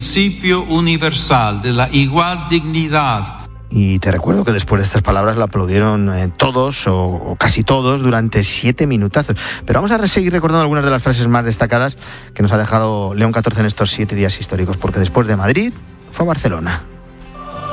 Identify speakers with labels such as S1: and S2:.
S1: principio universal de la igual dignidad.
S2: Y te recuerdo que después de estas palabras la aplaudieron todos o casi todos durante 7 minutazos. Pero vamos a seguir recordando algunas de las frases más destacadas que nos ha dejado León XIV en estos 7 días históricos, porque después de Madrid fue a Barcelona.